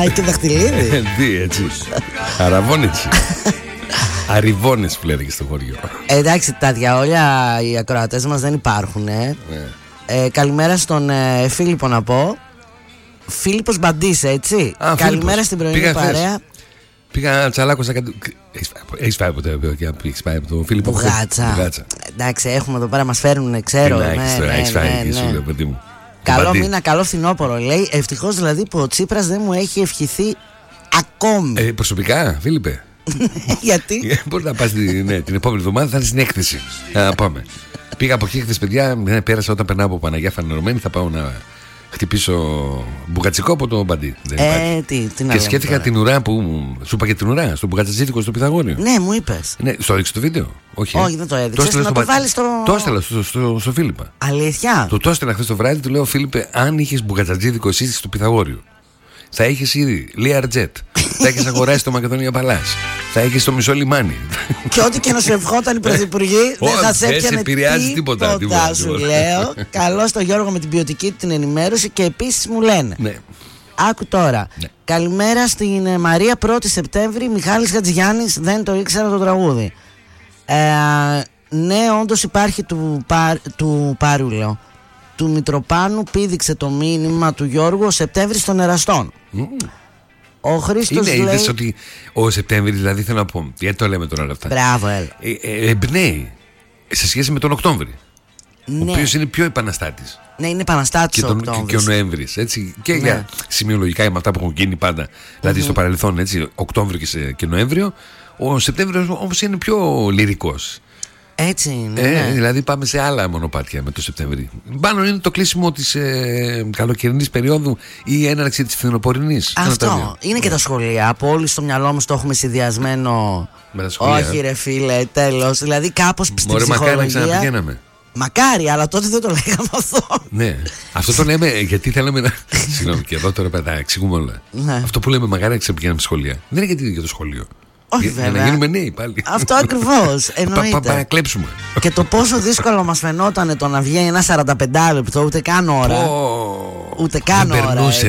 Έχει και δαχτυλίδι. Τι έτσι. Αραβώνιτσι. Αριβώνες που λέγεται στο χωριό. Εντάξει, τα διαόλια οι ακροατές μας δεν υπάρχουν. Καλημέρα στον Φίλιππο να πω. Φίλιππος Μπαντής, έτσι. Καλημέρα στην πρωινή παρέα. Πήγα τσαλάκωσα κάτι. Έχεις φάει ποτέ από το Φίλιππο? Μπουγάτσα. Εντάξει, έχουμε εδώ πέρα, μας φέρνουν, ξέρω. Έχεις φάει και σου λέω, παιδί μου. Καλό μήνα, καλό φθινόπωρο, λέει. Ευτυχώς δηλαδή που ο Τσίπρας δεν μου έχει ευχηθεί ακόμη. Προσωπικά, Φίλιππε. Γιατί? Μπορεί να πας την επόμενη εβδομάδα, θα είναι στην έκθεση. Πάμε. Πήγα από εκεί χθες, παιδιά. Πέρασα όταν περνάω από Παναγιά Φανερωμένη. Θα πάω να χτυπήσω μπουγατσικό από το Μπαντί. Και σκέφτηκα την ουρά που. Σου είπα και την ουρά, στο μπουγατσαζίδικο στο Πυθαγόριο. Ναι, μου είπες. Ναι, στο έδειξε το βίντεο. Όχι, δεν το έδειξε. Να το βάλεις στο. Το έστελα στο Φίλιππα. Αλήθεια. Το έστελα χθες το βράδυ, του λέω, Φίλιππε, αν είχες μπουγατσαζίδικο εσύ στο Πυθαγόριο, θα έχεις ήδη Lear Jet. Θα έχεις αγοράσει το Μακεδονία Παλάς. Θα έχεις το μισό λιμάνι. Και ό,τι και να σου ευχόταν οι πρωθυπουργοί, δεν θα σε έπιανε τίποτα. Σου λέω. Καλώς τον Γιώργο με την ποιοτική την ενημέρωση. Και επίσης μου λένε. Ναι. Άκου τώρα. Ναι. Καλημέρα στην Μαρία, 1η Σεπτέμβρη. Μιχάλης Χατζηγιάννης, δεν το ήξερα το τραγούδι. Ναι, όντως υπάρχει του Πάριου, λέω. Του Μητροπάνου πήδηξε το μήνυμα του Γιώργου ο Σεπτέμβρης των Εραστών. Ο Χρήστος λέει. Είδες ότι ο Σεπτέμβρης, δηλαδή θέλω να πω, γιατί το λέμε τώρα όλα αυτά. Μπράβο, εμπνέει σε σχέση με τον Οκτώβρη. Ναι. Ο οποίος είναι πιο επαναστάτης. Ναι, είναι επαναστάτης ο Οκτώβρης. Και ο Νοέμβρης. Έτσι, και για σημειολογικά με αυτά που έχουν γίνει πάντα. Δηλαδή στο παρελθόν, έτσι, Οκτώβριο και Νοέμβριο. Ο Σεπτέμβριος όμως είναι πιο λυρικός. Έτσι είναι. Ναι. Δηλαδή πάμε σε άλλα μονοπάτια με το Σεπτέμβρη. Πάνω είναι το κλείσιμο της καλοκαιρινής περίοδου ή η έναρξη της φθινοπορεινής. Αυτό είναι και τα σχολεία. Από όλοι στο μυαλό μας το έχουμε συνδυασμένο. Με τα σχολεία. Όχι, ρε φίλε, τέλος. Δηλαδή κάπως στην ψυχολογία. Μακάρι να ξαναπηγαίναμε. Μακάρι, αλλά τότε δεν το λέγαμε αυτό. Ναι, αυτό το λέμε γιατί θέλαμε να. Συγγνώμη, και εδώ τώρα τα εξηγούμε όλα. Ναι. Αυτό που λέμε μακάρι να ξαναπηγαίναμε σχολεία. Δεν είναι γιατί για το σχολείο. Όχι, βέβαια. Για να γίνουμε νέοι πάλι. Αυτό ακριβώς. Εννοείται. Πάμε να κλέψουμε. Και το πόσο δύσκολο μας φαινόταν το να βγαίνει ένα 45 λεπτό, ούτε καν ώρα. Ούτε καν ώρα.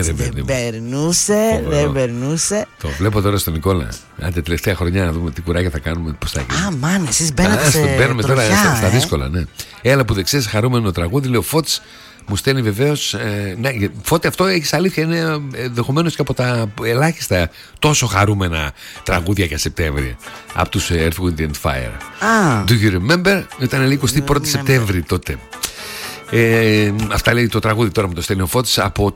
Δεν περνούσε. Το βλέπω τώρα στον Νικόλα. Άντε, τελευταία χρονιά να δούμε τι κουράγια θα κάνουμε. Πώς θα γίνει. Μάνε, εσείς μπαίνατε σε μπαίνουμε τώρα στα δύσκολα, ναι. Έλα που δεν ξέρεις χαρούμενο τραγούδι, λέει ο Φώτης. Μου στέλνει βεβαίως. Ναι, Φώτη, αυτό έχεις αλήθεια. Είναι ενδεχομένως και από τα ελάχιστα τόσο χαρούμενα τραγούδια για Σεπτέμβρη. Από τους Earth, Wind and Fire. Do you remember? Ήταν 21η Σεπτέμβρη τότε. Αυτά λέει το τραγούδι τώρα μου το στέλνει ο Φώτης από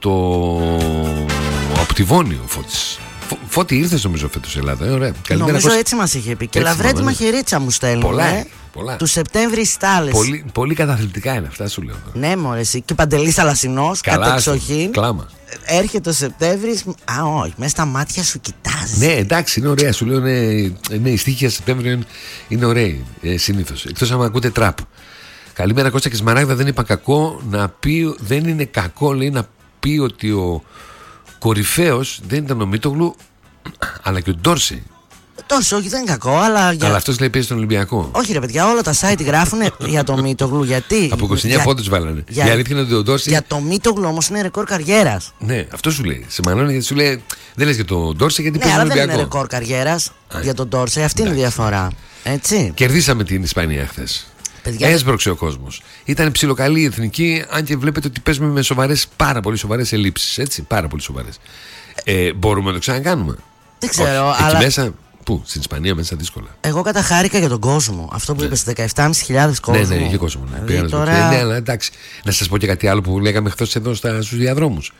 τη Βόνη ο Φώτης. Φώτη, ήρθες νομίζω φέτος Ελλάδα. Ωραία. Νομίζω έτσι μας είχε πει. Και Λαβρέτη Μαχαιρίτσα μου στέλνουν. Πολλά. Του Σεπτέμβρη στάλες. Πολύ καταθλιπτικά είναι αυτά, σου λέω. Ναι, μωρέ, εσύ. Και Παντελής Αλασσινός, κατεξοχήν. Κλάμα. Έρχεται ο Σεπτέμβρης. Όχι, μέσα στα μάτια σου κοιτάζει. Ναι, εντάξει, είναι ωραία. Σου λέω, ναι, οι στίχοι για Σεπτέμβριο είναι ωραίοι συνήθως. Εκτός άμα ακούτε τραπ. Καλημέρα Κώστα και Σμαράγδα, δεν είπα κακό να πει. Δεν είναι κακό, λέει, να πει ότι ο κορυφαίος δεν ήταν ο Μίτογλου, αλλά και ο Ντόρση. Τόσο, όχι, δεν είναι κακό, αλλά. Αλλά αυτός λέει παίζει στον Ολυμπιακό. Όχι, ρε παιδιά, όλα τα site γράφουν για το Μίτογλου. Γιατί. Από 29 πόντους βάλανε. Η αλήθεια είναι ότι ο Ντόρση. Για το Μίτογλου όμως είναι ρεκόρ καριέρας. Ναι, αυτό σου λέει. Σε μαλώνει γιατί σου λέει. Δεν λες για τον Ντόρση γιατί παίζει στον Ολυμπιακό. Δεν είναι ρεκόρ καριέρας για τον Ντόρση. Αυτή είναι η διαφορά. Έτσι. Κερδίσαμε την Ισπανία χθες. Έσπρωξε ο κόσμος. Ήταν ψιλοκαλή η εθνική, αν και βλέπετε ότι παίζουμε με πάρα πολύ σοβαρές ελλείψεις. Έτσι, πάρα πολύ σοβαρές. Μπορούμε να το ξανακάνουμε? Δεν ξέρω. Όχι. Αλλά. Εκεί μέσα. Πού, στην Ισπανία μέσα δύσκολα. Εγώ καταχάρηκα για τον κόσμο. Αυτό που είπες, 17.500 κόσμο. Ναι, είχε κόσμο. Ναι. Τώρα. Ναι, αλλά εντάξει. Να σας πω και κάτι άλλο που λέγαμε χθες εδώ στους διαδρόμους.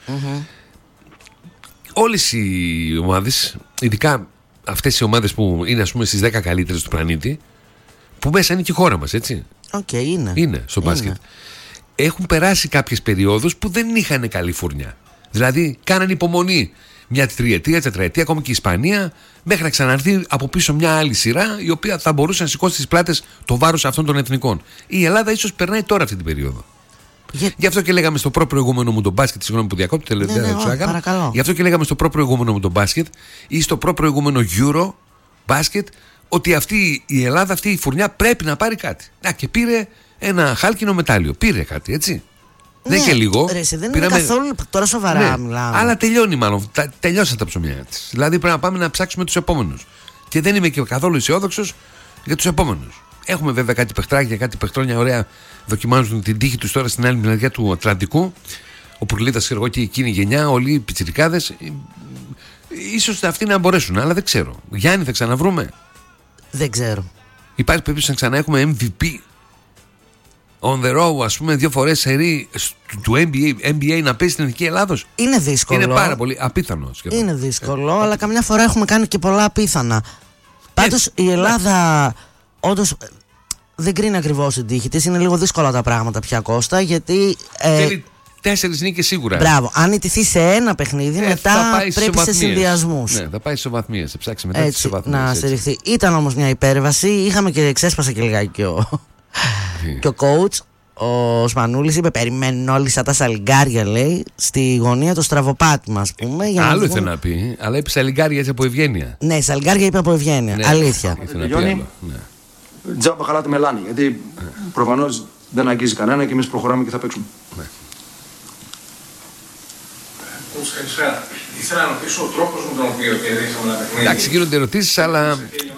Όλες οι ομάδες, ειδικά αυτές οι ομάδες που είναι ας πούμε στις 10 καλύτερες του πλανήτη, που μέσα είναι και η χώρα μας, έτσι. Είναι στο μπάσκετ. Έχουν περάσει κάποιες περιόδους που δεν είχαν καλή φουρνιά. Δηλαδή, κάνανε υπομονή μια τριετία, τετραετία, ακόμη και η Ισπανία, μέχρι να ξαναρθεί από πίσω μια άλλη σειρά, η οποία θα μπορούσε να σηκώσει στις πλάτες το βάρος αυτών των εθνικών. Η Ελλάδα ίσως περνάει τώρα αυτή την περίοδο. Γι' αυτό και λέγαμε στο προ-προηγούμενο μου τον μπάσκετ, συγγνώμη που διακόπτω, παρακαλώ. Γι' αυτό και λέγαμε στο προ-προηγούμενο μου τον μπάσκετ ή στο προ-προηγούμενο Euro μπάσκετ, ότι αυτή η Ελλάδα, αυτή η φουρνιά πρέπει να πάρει κάτι. Και πήρε ένα χάλκινο μετάλλιο. Πήρε κάτι, έτσι. Δεν είναι και λίγο. Δεν είναι καθόλου. Τώρα σοβαρά μιλάμε. Αλλά τελειώνει μάλλον. Τελειώσαν τα ψωμιά της. Δηλαδή πρέπει να πάμε να ψάξουμε τους επόμενους. Και δεν είμαι και καθόλου αισιόδοξος για τους επόμενους. Έχουμε βέβαια κάτι παιχτράκια, κάτι παιχτρόνια ωραία. Δοκιμάζουν την τύχη τους τώρα στην άλλη μεριά του Ατλαντικού. Ο Πουρλίτας και εκείνη η γενιά, όλοι οι πιτσιρικάδες. Ίσως αυτοί να μπορέσουν, αλλά δεν ξέρω. Γιάννη, θα ξαναβρούμε. Δεν ξέρω. Υπάρχει περίπτωση να ξανά έχουμε MVP on the road, ας πούμε, 2 φορές σερί του NBA να παίζει στην Εθνική Ελλάδος. Είναι δύσκολο. Είναι πάρα πολύ απίθανο σχεδόν. Είναι δύσκολο, αλλά καμιά φορά έχουμε κάνει και πολλά απίθανα. Πάντως η Ελλάδα όντως δεν κρίνει ακριβώς την τύχη της. Είναι λίγο δύσκολα τα πράγματα πια, Κώστα, γιατί. Θέλει 4 νίκες σίγουρα. Μπράβο. Αν ιτηθεί σε ένα παιχνίδι, μετά πρέπει σε συνδυασμούς. Ναι, θα πάει σε ισοβαθμίες. Θα ψάξει μετά τις ισοβαθμίες. Να στηριχθεί. Ήταν όμως μια υπέρβαση. Είχαμε και ξέσπασε και λιγάκι και ο coach. Ο Σπανούλης είπε: περιμένουν όλοι σαν τα σαλιγκάρια, λέει, στη γωνία το στραβοπάτημα, ας πούμε. Άλλο ήθελε να πει, αλλά είπε σαλιγκάρια έτσι από ευγένεια. Ναι, σαλιγκάρια είπε από ευγένεια. Ναι, αλήθεια. Τζάμπα χαλάτε μελάνι, γιατί προφανώς δεν αγγίζει κανένα και εμείς προχωράμε και θα παίξουμε. Ναι. Καλησπέρα. Ήθελα να ρωτήσω ο τρόπος με τον οποίο κερδίσαμε ένα παιχνίδι. Εντάξει, γίνονται ερωτήσεις, αλλά.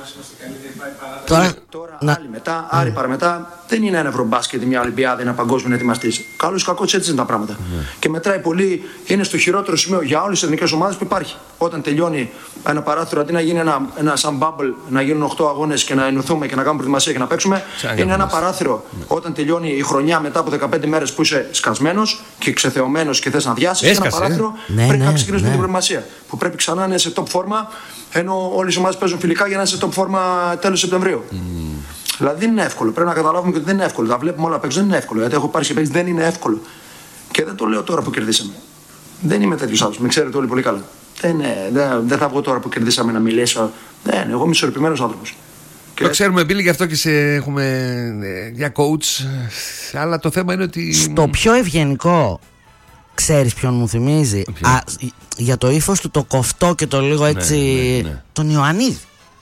Τώρα άλλη μετά, άλλη παραμετά, δεν είναι ένα ευρωμπάσκετ, μια Ολυμπιάδα, ένα παγκόσμιο ετοιμαστή. Καλό ή κακό, έτσι είναι τα πράγματα. Και μετράει πολύ, είναι στο χειρότερο σημείο για όλες τις εθνικές ομάδες που υπάρχει. Όταν τελειώνει ένα παράθυρο, αντί να γίνει ένα σαν bubble, να γίνουν 8 αγώνες και να ενωθούμε και να κάνουμε προετοιμασία και να παίξουμε, είναι ένα παράθυρο. Όταν τελειώνει η χρονιά μετά από 15 μέρες που είσαι σκασμένος και ξεθεωμένος και θες να διάσεις, ένα παράθυρο πρέπει να ξεκινήσουμε την προετοιμασία. Που πρέπει ξανά να είναι σε top φόρμα, ενώ όλες οι ομάδες παίζουν φιλικά για να είναι σε top φόρμα τέλος Σεπτεμβρίου. Δηλαδή δεν είναι εύκολο. Πρέπει να καταλάβουμε ότι δεν είναι εύκολο. Τα βλέπουμε όλα απ' έξω. Δεν είναι εύκολο. Γιατί έχω πάρει και παίξει, δεν είναι εύκολο. Και δεν το λέω τώρα που κερδίσαμε. Δεν είμαι τέτοιος άνθρωπος. Με ξέρετε όλοι πολύ καλά. Δεν θα βγω τώρα που κερδίσαμε να μιλήσω. Εγώ είμαι ισορροπημένος άνθρωπος. Το ξέρουμε, Μπίλη, γι' αυτό και έχουμε για coach. Αλλά το θέμα είναι ότι. Στο πιο ευγενικό, ξέρεις ποιον μου θυμίζει? Για το ύφος του, το κοφτό και το λίγο έτσι. Ναι. Τον Ιωαννίδη.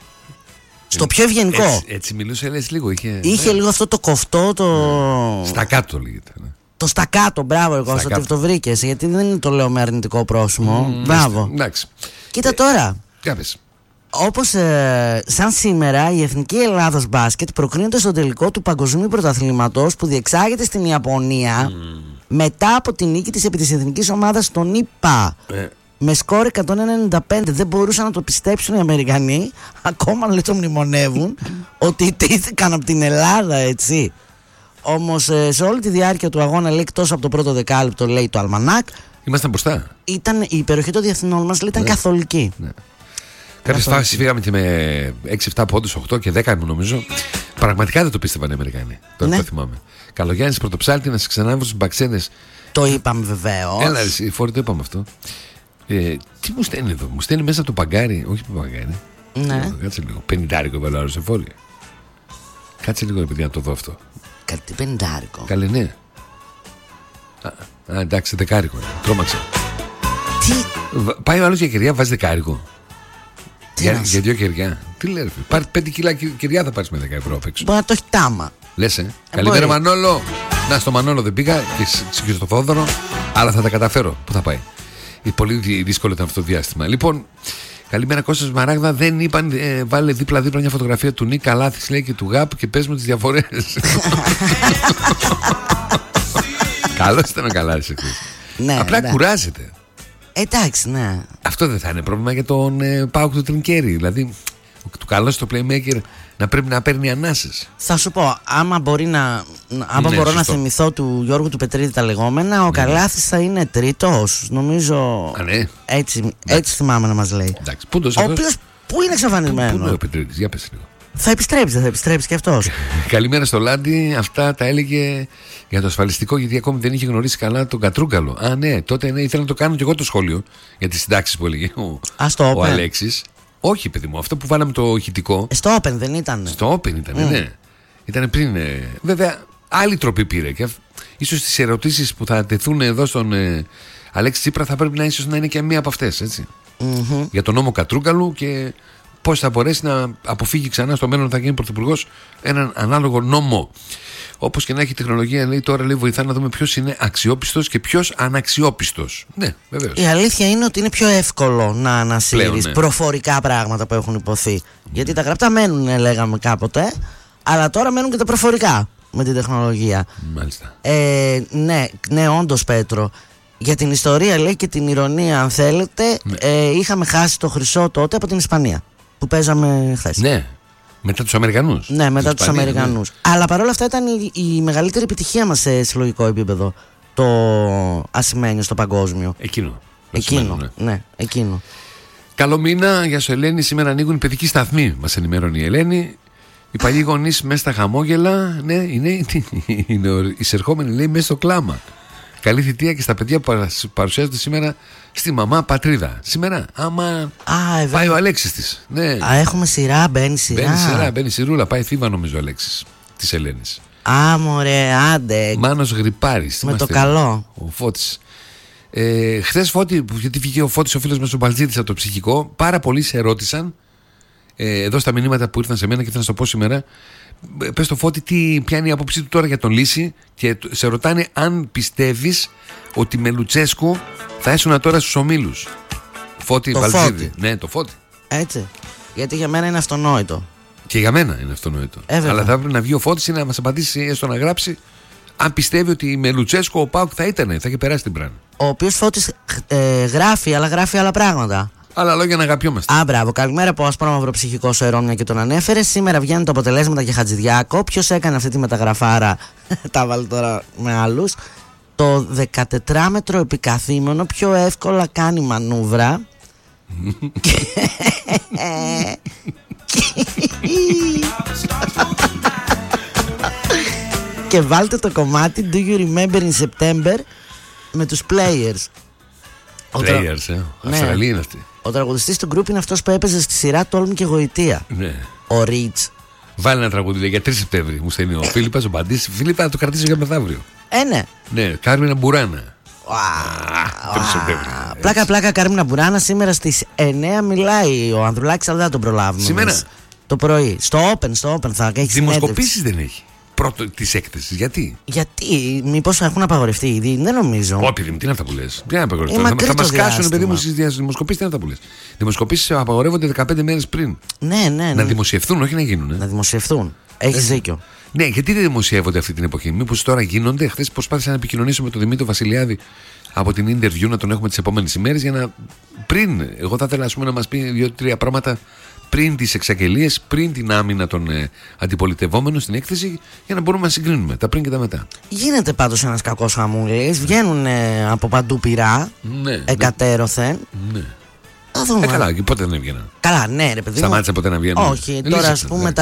Στο πιο ευγενικό. Έτσι μιλούσε, λες λίγο. Είχε λίγο αυτό το κοφτό. Στακάτο λέγεται. Ναι. Το στακάτο, μπράβο, εγώ το βρήκες. Γιατί δεν το λέω με αρνητικό πρόσημο. Μπράβο. Εντάξει. Κοίτα τώρα. Κάπες. Όπως σαν σήμερα η Εθνική Ελλάδος μπάσκετ προκρίνεται στο τελικό του Παγκοσμίου Πρωταθλήματος που διεξάγεται στην Ιαπωνία μετά από την νίκη της επί της εθνικής ομάδας στον ΙΠΑ. Με σκόρ 195. Δεν μπορούσαν να το πιστέψουν οι Αμερικανοί. Ακόμα λέει το μνημονεύουν ότι ιτήθηκαν από την Ελλάδα, έτσι. Όμως σε όλη τη διάρκεια του αγώνα, λέει, εκτός από το πρώτο δεκάλεπτο, λέει το αλμανάκ, ήμασταν μπροστά. Η περιοχή των διεθνών μας, λέει, ήταν καθολική. Ναι. Κάποιες φάσεις φύγαμε και με 6-7 πόντους, 8 και 10 νομίζω. Πραγματικά δεν το πίστευαν οι Αμερικανοί. Τώρα το θυμάμαι. Καλογιάννης Πρωτοψάλτη να σε ξανάβρω στους μπαξένες. Το είπαμε βεβαίως. Έλα, η Φόρη, το είπαμε αυτό. Τι μου στέλνει εδώ? Μου στέλνει μέσα το παγκάρι. Όχι το παγκάρι. Ναι. Κάτσε λίγο. 50 βαλάρο σε φόρη. Κάτσε λίγο, επειδή να το δω αυτό. Κάτι 50. Καλέ, ναι. Εντάξει, 10. Τρόμαξε. Τι? Πάει ο άλλος για κεριά, βάζει 10. Για 2 κεριά. Τι λέει, πάρει 5 κιλά κεριά, θα πάρει με 10 ευρώ απ' έξω. Μπορεί να το έχει τάμα. Λες, καλημέρα Μανόλο. Να, στο Μανόλο δεν πήγα και στο Θόδωρο, αλλά θα τα καταφέρω. Πού θα πάει? Πολύ δύσκολο ήταν αυτό το διάστημα. Λοιπόν, καλημέρα Κώστας Μαράγδα. Δεν είπαν βάλε δίπλα-δίπλα μια φωτογραφία του Νίκα Λάθης, λέει, και του Γαπ και πες μου τις διαφορές. Καλώς ήταν ο Καλάθης. Ναι, απλά κουράζεται. Εντάξει, ναι. Αυτό δεν θα είναι πρόβλημα για τον Πάοκ του Τρινκέρι? Δηλαδή, του καλό στο playmaker να πρέπει να παίρνει ανάσες. Θα σου πω, άμα μπορώ να θυμηθώ του Γιώργου του Πετρίδη τα λεγόμενα, ο Καλάθης θα είναι τρίτος. Νομίζω. Ναι. Έτσι θυμάμαι να μας λέει. Εντάξει, ο οποίος πού είναι εξαφανισμένο? Πού είναι ο Πετρίδης, για πες λίγο. Θα επιστρέψει και αυτός. Καλημέρα στο Λάντι. Αυτά τα έλεγε για το ασφαλιστικό, γιατί ακόμη δεν είχε γνωρίσει καλά τον Κατρούγκαλο. Ναι, τότε ήθελα να το κάνω και εγώ το σχόλιο για τις συντάξεις που έλεγε ο Αλέξης. Όχι, παιδί μου, αυτό που βάλαμε το ηχητικό. Στο Open δεν ήταν? Στο Open ήταν, ναι. Ήταν πριν. Βέβαια, άλλη τροπή πήρε. Και ίσως τις ερωτήσεις που θα τεθούν εδώ στον Αλέξη Τσίπρα θα πρέπει ίσως να είναι και μία από αυτές, έτσι. Για τον νόμο Κατρούγκαλου και πώς θα μπορέσει να αποφύγει ξανά στο μέλλον, θα γίνει πρωθυπουργός, έναν ανάλογο νόμο. Όπως και να έχει, η τεχνολογία, λέει, τώρα λέει, βοηθά να δούμε ποιος είναι αξιόπιστος και ποιος αναξιόπιστος. Ναι, βεβαίως. Η αλήθεια είναι ότι είναι πιο εύκολο να ανασύρεις προφορικά πράγματα που έχουν υποθεί. Γιατί τα γραπτά μένουν, λέγαμε κάποτε, αλλά τώρα μένουν και τα προφορικά με την τεχνολογία. Μάλιστα. Ναι, όντως, Πέτρο. Για την ιστορία, λέει, και την ηρωνία, αν θέλετε, είχαμε χάσει το χρυσό τότε από την Ισπανία που παίζαμε χθες. Ναι. Μετά τους Αμερικανούς. Ναι, μετά τους Αμερικανούς. Ναι. Αλλά παρόλα αυτά ήταν η μεγαλύτερη επιτυχία μας σε συλλογικό επίπεδο. Το ασημένιο στο παγκόσμιο. Εκείνο. Καλό μήνα, γεια σου Ελένη. Σήμερα ανοίγουν οι παιδικοί σταθμοί, μας ενημερώνει η Ελένη. Οι παλιοί γονείς μέσα στα χαμόγελα. Ναι, είναι εισερχόμενοι, λέει, μέσα στο κλάμα. Καλή θητεία και στα παιδιά που παρουσιάζονται σήμερα στη μαμά πατρίδα. Σήμερα, άμα πάει ο Αλέξης της. Ναι. Έχουμε σειρά, μπαίνει σειρά. Μπαίνει σειρούλα, πάει θύμα νομίζω ο Αλέξης της Ελένης. Μωρέ, άντε. Μάνος Γρυπάρης. Με το καλό. Ο Φώτης. Χθες, Φώτη, γιατί βγήκε ο Φώτης, ο φίλος μας ο Μπαλτζήτης από το ψυχικό, πάρα πολλοί σε ρώτησαν εδώ στα μηνύματα που ήρθαν σε μένα και θα να το πω σήμερα. Πες στο Φώτη ποια είναι η άποψή του τώρα για τον Λύση και σε ρωτάνε αν πιστεύεις ότι με Λουτσέσκου θα έσουνα τώρα στους ομίλους. Φώτη Βαλτζίδη. Ναι, το Φώτη. Έτσι. Γιατί για μένα είναι αυτονόητο. Και για μένα είναι αυτονόητο. Αλλά θα έπρεπε να βγει ο Φώτης να μας απαντήσει, έστω να γράψει, αν πιστεύει ότι με Λουτσέσκου ο ΠΑΟΚ θα είχε περάσει την πράγμα. Ο οποίος Φώτης γράφει, αλλά γράφει άλλα πράγματα. Άλλα λόγια να αγαπιόμαστε. Μπράβο. Καλημέρα από Άσπρο Μαυροψυχικό σε Ρώμια και τον ανέφερε. Σήμερα βγαίνουν τα αποτελέσματα για Χατζηδιάκο. Ποιος έκανε αυτή τη μεταγραφάρα, τα βάλει τώρα με άλλους. Το 14μέτρο επικαθήμενο πιο εύκολα κάνει μανούβρα. Και βάλτε το κομμάτι Do You Remember in September με τους Players. Αυστραλία είναι αυτή. Ο τραγουδιστής του γκρουπ είναι αυτός που έπαιζε στη σειρά Τόλμη και Γοητεία. Ναι. Ο Ρίτς. Βάλει ένα τραγούδι για 3 Σεπτέμβρη. Μου στέλνει ο Φίλιππας, ο Μπαντής. Φίλιππα, θα το κρατήσω για μεθαύριο. Ναι. Ναι, Κάρμινα Μπουράνα. 3 Σεπτέμβρη. Πλάκα Κάρμινα Μπουράνα. Σήμερα στις 9 μιλάει ο Ανδρουλάκης, αλλά δεν τον προλάβουμε. Σήμερα. Το πρωί. Στο Open θα έχει. Δημοσκοπήσεις δεν έχει. Πρώτο της έκθεσης. Γιατί, μήπως έχουν απαγορευτεί ήδη, δεν νομίζω. Όχι, παιδί μου, τι είναι αυτά που λες. Τι είναι απαγορευτεί. Θα μας κάσουν, παιδί μου, στις δημοσκοπήσεις, τι είναι αυτά που λες. Δημοσκοπήσεις απαγορεύονται 15 μέρες πριν. Ναι. Να δημοσιευθούν, όχι να γίνουν. Να δημοσιευθούν. Έχεις δίκιο. Ναι, γιατί δεν δημοσιεύονται αυτή την εποχή. Μήπως τώρα γίνονται. Χθες προσπάθησα να επικοινωνήσω με τον Δημήτρη Βασιλιάδη από την interview, να τον έχουμε τις επόμενες ημέρες για να. Πριν, εγώ θα ήθελα να μας πει 2-3 πράγματα πριν τις εξαγγελίες, πριν την άμυνα των αντιπολιτευόμενων στην έκθεση, για να μπορούμε να συγκρίνουμε τα πριν και τα μετά. Γίνεται πάντως ένας κακός χαμούλης. Βγαίνουν από παντού πυρά, εκατέρωθεν. Ναι. Καλά, και πότε δεν έβγαιναν. Καλά, ναι, ρε παιδί. Σταμάτησε ποτέ να βγαίνουν. Όχι, τώρα ας πούμε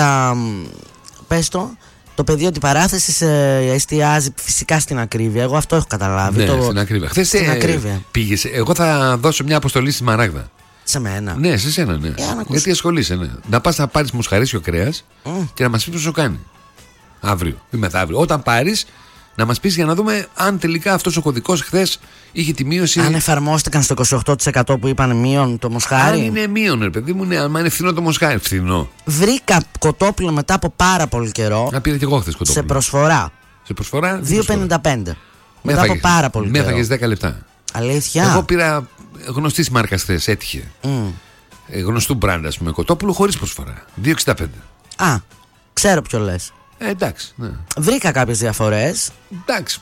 πες το πεδίο αντιπαράθεσης εστιάζει φυσικά στην ακρίβεια. Εγώ αυτό έχω καταλάβει. Ναι, στην ακρίβεια. Χθες πήγες. Εγώ θα δώσω μια αποστολή στη Μαράγδα. Σε μένα. Ναι, σε σένα, ναι. Γιατί ασχολείσαι, ναι. Να πας να πάρεις μοσχαρίσιο κρέας και να μας πεις πόσο κάνει. Αύριο ή μεθαύριο. Όταν πάρεις, να μας πεις για να δούμε αν τελικά αυτός ο κωδικός χθες είχε τη μείωση. Αν εφαρμόστηκαν στο 28% που είπαν μείον το μοσχάρι. Αν είναι μείον, ρε παιδί μου, ναι, αν είναι φθηνό το μοσχάρι. Φθηνό. Βρήκα κοτόπουλο μετά από πάρα πολύ καιρό. Να πήρα και εγώ χθες κοτόπουλο. Σε προσφορά. 2,55. Μετά από πάρα πολύ καιρό. Μέθαγες 10 λεπτά. Αλήθεια. Εγώ πήρα γνωστής μάρκας χθες, έτυχε. Γνωστού μπραντ, ας πούμε, κοτόπουλο χωρίς προσφορά. 2,65. Ξέρω ποιο λες. Εντάξει. Ναι. Βρήκα κάποιες διαφορές. Εντάξει.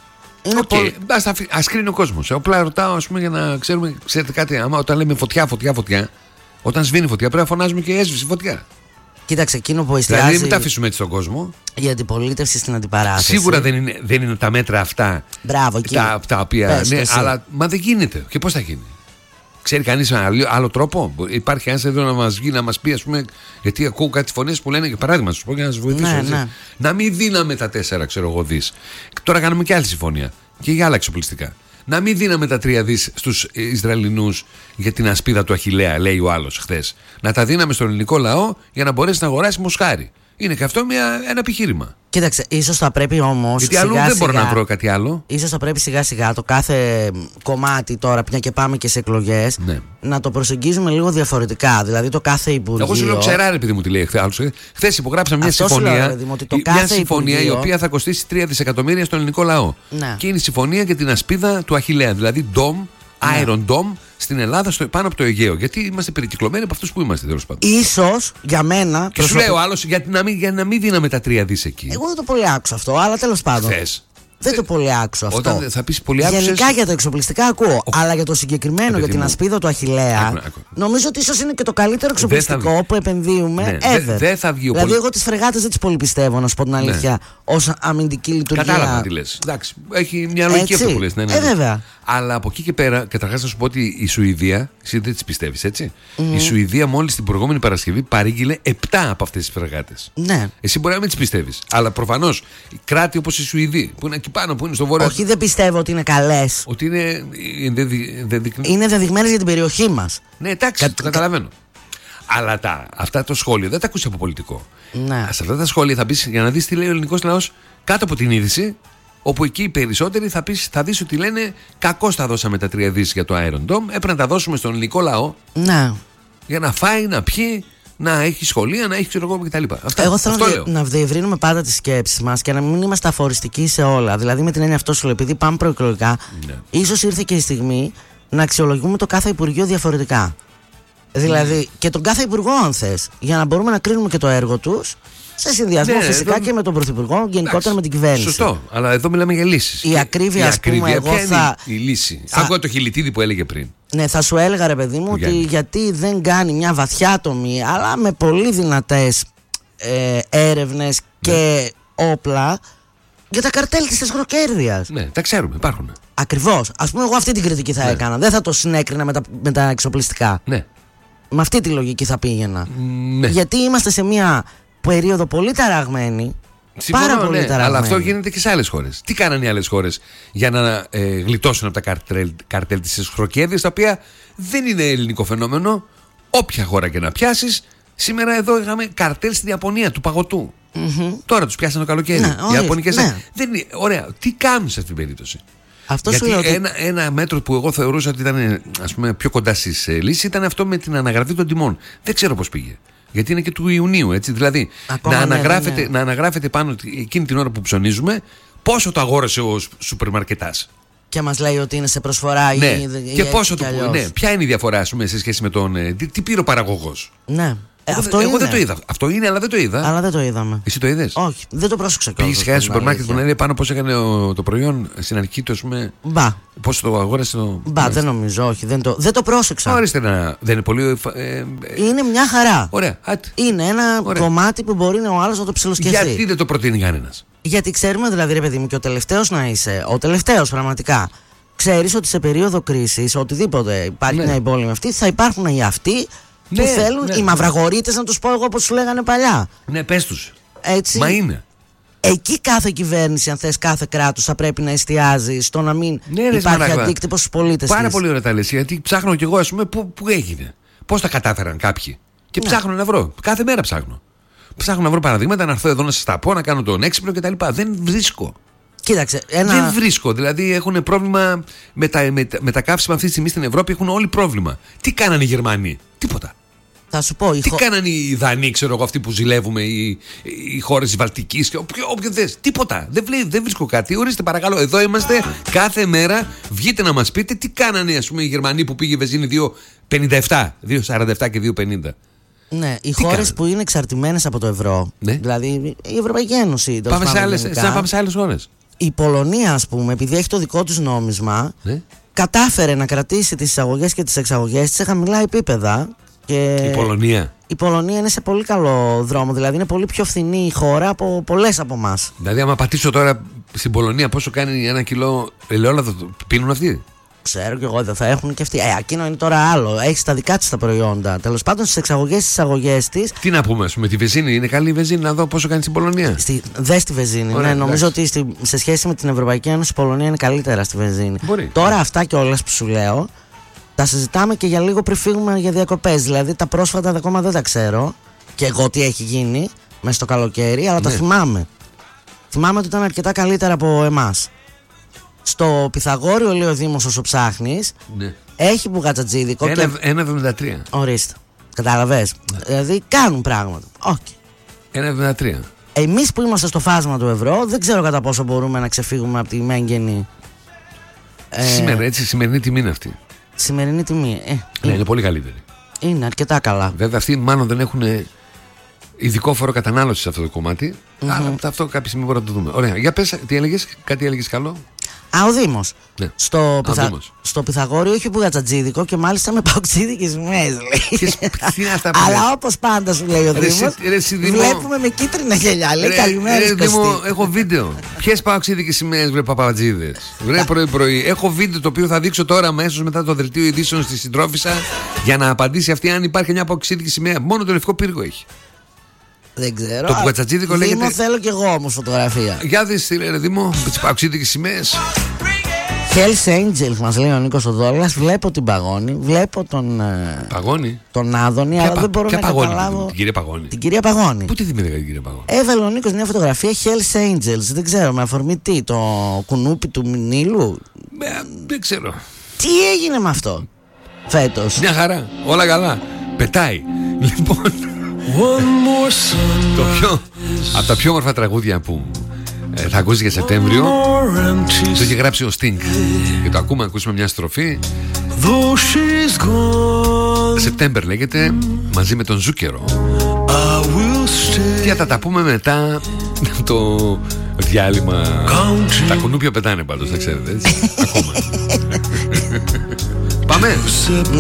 Ας κρίνει ο κόσμος. Απλά ρωτάω, ας πούμε, για να ξέρουμε. Ξέρετε κάτι, άμα όταν λέμε φωτιά, όταν σβήνει φωτιά, πρέπει να φωνάζουμε και έσβησε φωτιά. Κοίταξε, εκείνο που εστιάζει. Δηλαδή, μην τα αφήσουμε έτσι στον κόσμο. Η αντιπολίτευση στην αντιπαράθεση. Σίγουρα δεν είναι τα μέτρα αυτά. Μπράβο, τα οποία. Ναι, αλλά μα δεν γίνεται. Και πώς θα γίνει. Ξέρει κανείς άλλο τρόπο. Υπάρχει ένας εδώ να μας βγει να μας πει, ας πούμε, γιατί ακούω κάτι φωνές που λένε, για παράδειγμα, σου πω για να σας βοηθήσω. Ναι. Να μην δίναμε τα 4, ξέρω εγώ, δις. Τώρα κάνουμε και άλλη συμφωνία. Και για άλλα εξοπλιστικά. Να μην δίναμε τα 3 δις στους Ισραηλινούς για την ασπίδα του Αχιλλέα, λέει ο άλλος χθες. Να τα δίναμε στον ελληνικό λαό για να μπορέσει να αγοράσει μοσχάρι. Είναι και αυτό ένα επιχείρημα. Κοίταξε, ίσως θα πρέπει όμως. Γιατί αλλού δεν μπορώ να βρω κάτι άλλο. Ίσως θα πρέπει σιγά σιγά το κάθε κομμάτι τώρα, πια και πάμε και σε εκλογές, να το προσεγγίζουμε λίγο διαφορετικά. Δηλαδή το κάθε Υπουργείο. Εγώ σου λέω ξεράρε, επειδή μου τη λέει χθες υπογράψαμε μια συμφωνία. Μια συμφωνία η οποία θα κοστίσει 3 δισεκατομμύρια στον ελληνικό λαό. Ναι. Και είναι η συμφωνία για την ασπίδα του Αχιλλέα. Δηλαδή Iron Dome στην Ελλάδα, πάνω από το Αιγαίο. Γιατί είμαστε περικυκλωμένοι από αυτούς που είμαστε, τέλος πάντων. Ίσως για μένα. Και σου λέει ο άλλος για να μην δίναμε τα 3 δις εκεί. Εγώ δεν το πολύ άκουσα αυτό, αλλά τέλος πάντων. Δεν το πολύ άκουσα αυτό. Όταν θα πεις πολύ άκουσες... Γενικά για τα εξοπλιστικά ακούω. Αλλά για το συγκεκριμένο, για την ασπίδα του Αχιλλέα, νομίζω ότι ίσως είναι και το καλύτερο εξοπλιστικό που επενδύουμε ever. Δεν θα βγει δηλαδή, εγώ τις φρεγάτες δεν τις πολύ πιστεύω, να σου πω την αλήθεια, ως αμυντική λειτουργία. Κατάλαβα τι λες. Εντάξει, έχει μια λογική αυτό που λες. Βέβαια. Αλλά από εκεί και πέρα, καταρχάς να σου πω ότι η Σουηδία, εσύ δεν τις πιστεύεις, έτσι. Η Σουηδία μόλις την προηγούμενη Παρασκευή παρήγγειλε 7 από αυτές τις φρεγάτες. Ναι. Εσύ μπορεί να μην τις πιστεύεις. Αλλά προφανώς κράτη όπως η Σουηδία, που είναι εκεί πάνω, που είναι στο βόρειο. Όχι, δεν πιστεύω ότι είναι καλές. Ότι είναι δεδειγμένες για την περιοχή μας. Ναι, εντάξει, το καταλαβαίνω. Αλλά αυτά το σχόλιο δεν τα ακούσει από πολιτικό. Ναι. Σε αυτά τα σχόλια θα πεις, για να δεις τι λέει ο ελληνικός λαός κάτω από την είδηση. Όπου εκεί οι περισσότεροι θα δεις ότι λένε κακώς τα δώσαμε τα 3 δις για το Iron Dome. Έπρεπε να τα δώσουμε στον ελληνικό λαό. Ναι. Για να φάει, να πιει, να έχει σχολεία, να έχει ξέρω εγώ κτλ. Εγώ θέλω να διευρύνουμε πάντα τις σκέψεις μας και να μην είμαστε αφοριστικοί σε όλα. Δηλαδή με την έννοια αυτό σου λέω, επειδή πάμε προεκλογικά, ίσως ήρθε και η στιγμή να αξιολογούμε το κάθε Υπουργείο διαφορετικά. Δηλαδή και τον κάθε Υπουργό, αν θες, για να μπορούμε να κρίνουμε και το έργο τους. Σε συνδυασμό φυσικά και με τον Πρωθυπουργό, γενικότερα με την κυβέρνηση. Σωστό, αλλά εδώ μιλάμε για λύσεις. Η ακρίβεια, ας πούμε, εγώ ποια είναι η λύση. Άκουγα το Χιλιτίδη που έλεγε πριν. Ναι, θα σου έλεγα, ρε παιδί μου, ότι γιατί δεν κάνει μια βαθιάτομη, αλλά με πολύ δυνατές έρευνες και όπλα για τα καρτέλ της εσχροκέρδειας. Ναι, τα ξέρουμε, υπάρχουν. Ακριβώς. Ας πούμε, εγώ αυτή την κριτική θα έκανα. Δεν θα το συνέκρινα με τα εξοπλιστικά. Ναι. Με αυτή τη λογική θα πήγαινα. Ναι. Γιατί είμαστε σε μια περίοδο πολύ ταραγμένη. Συμφωνώ, πάρα πολύ ταραγμένη. Αλλά αυτό γίνεται και σε άλλες χώρες. Τι κάνανε οι άλλες χώρες για να γλιτώσουν από τα καρτέλ της εσχροκέρδειας, τα οποία δεν είναι ελληνικό φαινόμενο. Όποια χώρα και να πιάσεις. Σήμερα εδώ είχαμε καρτέλ στην Ιαπωνία του παγωτού. Τώρα τους πιάσανε το καλοκαίρι. Ναι, οι Ιαπωνικές. Δεν είναι. Ωραία. Τι κάνουν σε αυτήν την περίπτωση. Αυτό γιατί ότι... ένα μέτρο που εγώ θεωρούσα ότι ήταν, ας πούμε, πιο κοντά στις λύσεις ήταν αυτό με την αναγραφή των τιμών. Δεν ξέρω πώς πήγε. Γιατί είναι και του Ιουνίου, έτσι. Δηλαδή να αναγράφεται πάνω εκείνη την ώρα που ψωνίζουμε πόσο το αγόρασε ο σούπερ μαρκετάς. Και μας λέει ότι είναι σε προσφορά ή και πόσο ποια είναι η διαφορά, ας πούμε, σε σχέση με τον. Τι πήρε ο παραγωγός. Ναι. Εγώ δεν το είδα. Αυτό είναι, αλλά δεν το είδα. Αλλά δεν το είδαμε. Εσύ το είδες? Όχι, δεν το πρόσεξα κιόλας. Πήγες σε σούπερ μάρκετ που να λέει πάνω πώς έκανε το προϊόν στην αρχή του, ας πούμε. Μπα. Πώς το αγόρασε το. Μπα, δεν νομίζω, όχι. Δεν το πρόσεξα. Ορίστε να. Δεν είναι πολύ. Είναι μια χαρά. Ωραία. Είναι ένα κομμάτι που μπορεί ο άλλος να το ψιλοσκεφτεί. Γιατί δεν το προτείνει κανένας? Γιατί ξέρουμε, δηλαδή, ρε παιδί μου, και ο τελευταίος να είσαι, ο τελευταίος πραγματικά. Ξέρεις ότι σε περίοδο κρίσης, οτιδήποτε υπάρχει μια εμπόλεμη αυτή, θα υπάρχουν οι αυτοί που θέλουν, οι μαυραγορείτες, να τους πω εγώ όπως σου λέγανε παλιά. Ναι, πες τους. Έτσι. Μα είναι. Εκεί κάθε κυβέρνηση, αν θες, κάθε κράτος θα πρέπει να εστιάζει στο να μην υπάρχει αντίκτυπος στους πολίτες. Πάρα πολύ ωραία τα λες, γιατί ψάχνω κι εγώ, ας πούμε, πού έγινε. Πώς τα κατάφεραν κάποιοι. Και ψάχνω να βρω. Κάθε μέρα ψάχνω. Ψάχνω να βρω παραδείγματα, να έρθω εδώ να σας τα πω, να κάνω τον έξυπνο κτλ. Δεν βρίσκω. Κοίταξε, δεν βρίσκω. Δηλαδή έχουν πρόβλημα με τα καύσιμα αυτή τη στιγμή στην Ευρώπη. Έχουν όλοι πρόβλημα. Τι κάνανε οι Γερμανοί? Τίποτα. Θα σου πω. Τι κάνανε οι Δανείοι, ξέρω εγώ, αυτοί που ζηλεύουμε, οι χώρες της Βαλτικής και όποιο θες. Τίποτα. Δεν βρίσκω κάτι. Ορίστε, παρακαλώ, εδώ είμαστε κάθε μέρα. Βγείτε να μας πείτε τι κάνανε, ας πούμε, οι Γερμανοί που πήγε η βενζίνη 2,57, 2,47 και 2,50. Ναι, οι χώρες που είναι εξαρτημένες από το ευρώ. Ναι. Δηλαδή η Ευρωπαϊκή Ένωση. Πάμε σε άλλες χώρες. Η Πολωνία, ας πούμε, επειδή έχει το δικό τους νόμισμα, κατάφερε να κρατήσει τις εισαγωγές και τις εξαγωγές σε χαμηλά επίπεδα. Και η Πολωνία είναι σε πολύ καλό δρόμο. Δηλαδή είναι πολύ πιο φθηνή η χώρα από πολλές από εμάς. Δηλαδή, άμα πατήσω τώρα στην Πολωνία, πόσο κάνει 1 κιλό ελαιόλαδο, πίνουν αυτοί? Ξέρω κι εγώ, δεν θα έχουν και αυτοί. Εκείνο είναι τώρα άλλο. Έχει τα δικά της τα προϊόντα. Τέλος πάντων, στις εξαγωγές, στις εισαγωγές της. Τι να πούμε, με τη βενζίνη, είναι καλή η βενζίνη, να δω πόσο κάνει στην Πολωνία. Δες τη βενζίνη. Ωραία, ναι, νομίζω ότι σε σχέση με την Ευρωπαϊκή Ένωση, η Πολωνία είναι καλύτερα στη βενζίνη. Τώρα αυτά κιόλας που σου λέω, τα συζητάμε και για λίγο πριν φύγουμε για διακοπές. Δηλαδή τα πρόσφατα ακόμα δεν τα ξέρω. Και εγώ τι έχει γίνει. μέσα στο καλοκαίρι, αλλά τα θυμάμαι. Θυμάμαι ότι ήταν αρκετά καλύτερα από εμάς. Στο Πυθαγόριο, λέει ο Δήμος, όσο ψάχνεις, έχει μπουγατζατζίδικο. 1,73. Ορίστε. Κατάλαβες. Δηλαδή κάνουν πράγματα. 1,73. Εμείς που είμαστε στο φάσμα του ευρώ, δεν ξέρω κατά πόσο μπορούμε να ξεφύγουμε από τη μέγενη. Σήμερα, έτσι, σημερινή τιμή είναι αυτή. Σημερινή τιμή. Είναι πολύ καλύτερη. Είναι αρκετά καλά. Βέβαια, αυτοί μάλλον δεν έχουν ειδικό φόρο κατανάλωση σε αυτό το κομμάτι. Αλλά αυτό κάποια στιγμή μπορούμε να το δούμε. Ωραία. Για πες, τι έλεγες, κάτι έλεγες καλό. Ο Δήμος. Ναι. Στο Πυθαγόριο έχει μπουγατζατζίδικο και μάλιστα με παοξίδικες σημαίες, λέει. Αλλά όπως πάντα σου λέει ο Δήμος, βλέπουμε με κίτρινα γυαλιά. Λέει καλημέρα. Δήμο, έχω βίντεο. Ποιες παοξίδικες σημαίες, βρε παπατζίδες. Βρε πρωί-πρωί. Έχω βίντεο το οποίο θα δείξω τώρα αμέσως μετά το δελτίο ειδήσεων στη Συντρόφισσα για να απαντήσει αυτή αν υπάρχει μια παοξίδικη σημαία. Μόνο το Λευκό Πύργο έχει. Δεν ξέρω. Το μπουγατζατζίδικο λέγεται. Δήμο, θέλω κι εγώ όμως φωτογραφία. Για δεις τι λέει, Δήμο, με τις παοξίδικες σημαίες. Hells Angels, μας λέει ο Νίκος ο Δόλας. Βλέπω την Παγώνη, βλέπω τον. Παγώνη. Τον Άδωνη, αλλά δεν μπορώ να καταλάβω. Την κυρία Παγώνη. Την κυρία Παγώνη. Πού τη θυμήθηκα την κυρία Παγώνη. Έβαλε ο Νίκος μια φωτογραφία Hells Angels. Δεν ξέρω, με αφορμή τι, το κουνούπι του Νείλου. Δεν ξέρω. Τι έγινε με αυτό φέτος. Μια χαρά, όλα καλά. Πετάει. Λοιπόν. Από τα πιο όμορφα τραγούδια που θα ακούσει για Σεπτέμβριο το είχε γράψει ο Sting και το ακούσουμε μια στροφή. September λέγεται, μαζί με τον Ζούκερο. Και θα τα πούμε μετά το διάλειμμα. Τα κουνούπια πετάνε πάντως, θα ξέρετε, έτσι. Ακόμα. Πάμε.